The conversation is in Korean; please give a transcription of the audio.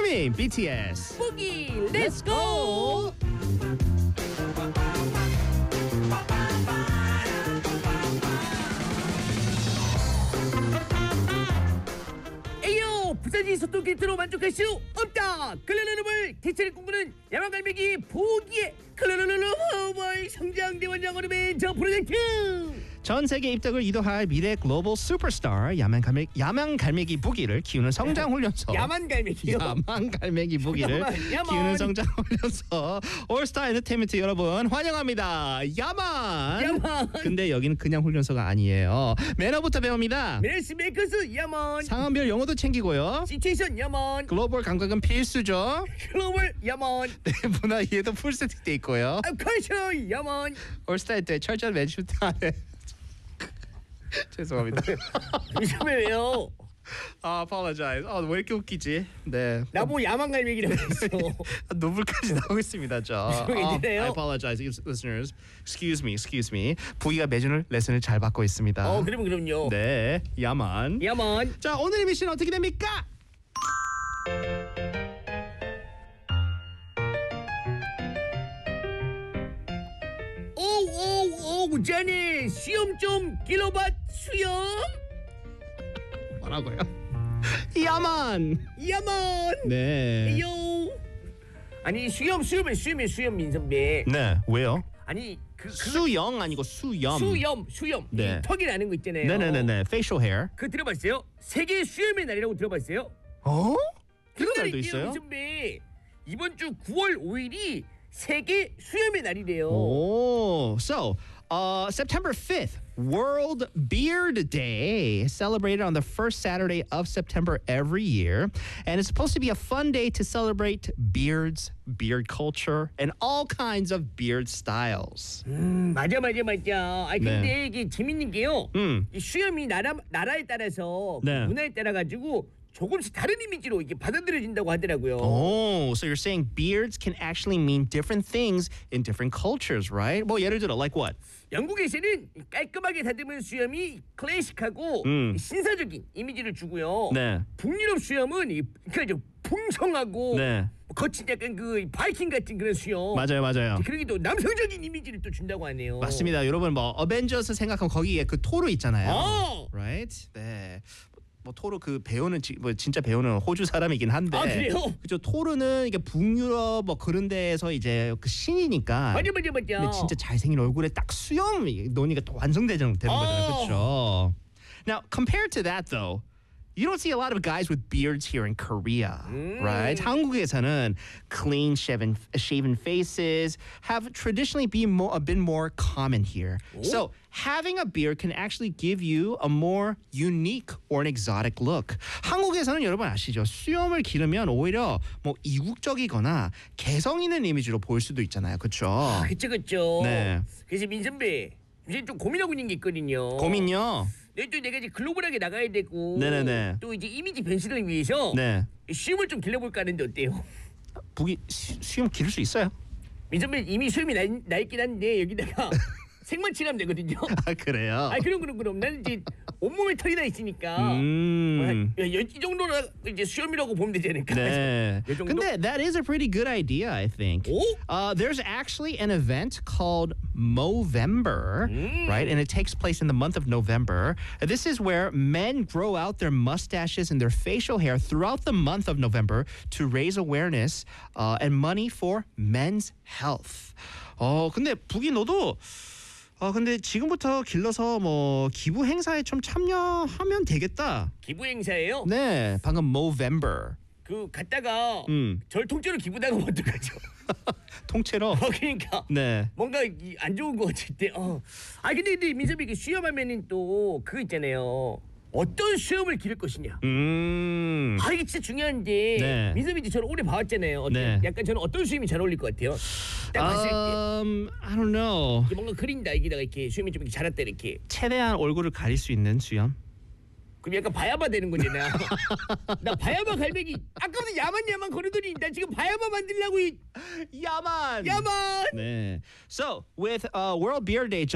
지민 BTS 보기 Let's go. 에이요 부산이 소통 게이트로 만족할 수 없다. 클레르름을 대체를 꿈꾸는 야망갈매기 보기에 클레르름 허벌 성장대원장 어르멘 저 프로젝트. 전 세계 입덕을 이도할 미래 글로벌 슈퍼스타 야만갈매기 부기를 키우는 성장훈련소 야만갈매기요? 야만갈매기 부기를 야만. 키우는 성장훈련소 올스타 엔터테인먼트 여러분 환영합니다. 야만. 근데 여기는 그냥 훈련소가 아니에요. 매너부터 배웁니다. 메시 메이커스 야만. 상황별 영어도 챙기고요. 시츄에이션 야만. 글로벌 감각은 필수죠. 글로벌 야만. 네, 문화 이해도 풀 세트돼 있고요. 컬처 야만. 올스타 때 철저한 매주트 안에 죄송합니다. 이참에 왜요? apologize. 왜 이렇게 웃기지? 네. 나보고 야만갈매기라고 했어. 눈물까지 나오고 있습니다, 저. 이래요? I apologize, listeners. Excuse me. 부기가 매주 레슨을 잘 받고 있습니다. 그럼요. 네, 야만. 야만. 자, 오늘의 미션 어떻게 됩니까? 오, 자네 수염 좀 길러봐 수염. 뭐라고요? 야만. 네. 요. 아니 수염 민선배. 네, 왜요? 아니 수영 아니고 수염. 수염. 네. 턱이 나는 거 있잖아요. 네네네. facial hair. 그거 들어봤어요? 세계 수염의 날이라고 들어봤어요? 그런 날도 있어요? 민선배. 이번 주 9월 5일이 세계 수염의 날이래요. So September 5th, World Beard Day, celebrated on the first Saturday of September every year. And it's supposed to be a fun day to celebrate beards, beard culture, and all kinds of beard styles. 맞아. 아니 근데 네. 이게 재밌는 게요. 이 수염이 나라에 따라서 네. 문화에 따라 가지고 조금씩 다른 이미지로 이게 받아들여진다고 하더라고요. So you're saying beards can actually mean different things in different cultures, right? 뭐 예를 들어, like what? 영국에서는 깔끔하게 다듬은 수염이 클래식하고 신사적인 이미지를 주고요. 네. 북유럽 수염은 그러니까 풍성하고 네. 거친 약간 그 바이킹 같은 그런 수염. 맞아요. 그러기 또 남성적인 이미지를 또 준다고 하네요. 맞습니다. 여러분 뭐 어벤져스 생각하면 거기에 그 토르 있잖아요. right? 네. 뭐 토르 그 배우는 뭐 진짜 배우는 호주 사람이긴 한데. 그래요? 그죠. 토르는 이게 북유럽 뭐 그런 데에서 이제 그 신이니까. 맞아. 근데 진짜 잘생긴 얼굴에 딱 수염 논의가 또 완성되는 거잖아요. 그렇죠. Now, compared to that though, you don't see a lot of guys with beards here in Korea, right? 한국에서는 clean shaven faces have traditionally been more common here. So having a beard can actually give you a more unique or an exotic look. 한국에서는 여러분 아시죠? 수염을 기르면 오히려 뭐 이국적이거나 개성 있는 이미지로 보일 수도 있잖아요, 그렇죠? 그쵸. 네. 그래서 민선배 요새 좀 고민하고 있는 게 있거든요. 고민요? 또 내가 이제 글로벌하게 나가야 되고 네네네. 또 이제 이미지 변신을 위해서 네. 수염을 좀 길러볼까 하는데 어때요? 북이 수염 기를 수 있어요? 민선배 이미 수염이 나 있긴 한데 여기다가 색만 칠하면 되거든요. 그래요? 그럼 나는 이제 온몸에 털이 다 있으니까 이 정도로 이제 수염이라고 보면 되지 않을까? 네. 이 정도? 근데 that is a pretty good idea, I think. There's actually an event called Movember, right? And it takes place in the month of November. This is where men grow out their mustaches and their facial hair throughout the month of November to raise awareness and money for men's health. 근데 북이 너도 근데 지금부터 길러서 뭐 기부 행사에 좀 참여하면 되겠다. 기부 행사예요? 네, 방금 Movember. 그 갔다가 절 통째로 기부당하면 어떡하죠? 통째로. 그러니까 네. 뭔가 안 좋은 거 같을 때. 근데 민섭이 수염하면은 또 그거 있잖아요. 어떤 수염을 기를 것이냐. 이게 진짜 중요한데. 네. 민섭이 저를 오래 봐왔잖아요. 네. 약간 저는 어떤 수염이 잘 어울릴 것 같아요? 딱 봤을 때. I don't know. 이게 뭔가 그린다 여기다가 이렇게 수염이 좀 이렇게 자랐다 이렇게. 최대한 얼굴을 가릴 수 있는 수염. 그럼 약간 바야바 되는 거잖아. 나 바야바 갈매기. 아까부터 야만 거르더니 나 지금 바야바 만들려고 야만. 야만. 네. So with World Beard Day